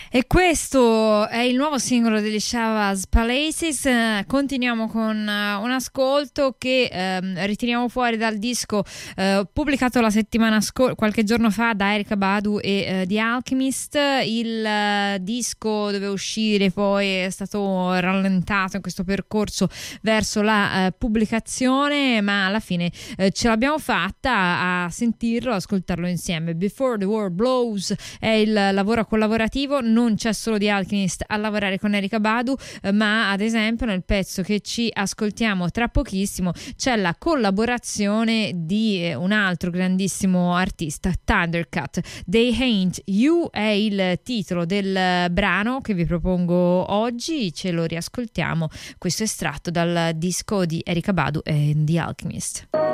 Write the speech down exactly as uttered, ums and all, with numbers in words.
E questo è il nuovo singolo degli Shabazz Palaces. Eh, continuiamo con uh, un ascolto che ehm, ritiriamo fuori dal disco eh, pubblicato la settimana scorsa, qualche giorno fa, da Erykah Badu e uh, The Alchemist. Il uh, disco doveva uscire, poi è stato rallentato in questo percorso verso la uh, pubblicazione, ma alla fine uh, ce l'abbiamo fatta a sentirlo, ascoltarlo insieme. Before the War Blows è il lavoro collaborativo. Non c'è solo The Alchemist a lavorare con Erykah Badu, eh, ma ad esempio nel pezzo che ci ascoltiamo tra pochissimo c'è la collaborazione di eh, un altro grandissimo artista, Thundercat. They Ain't You è il titolo del brano che vi propongo oggi, ce lo riascoltiamo, questo estratto dal disco di Erykah Badu e The Alchemist.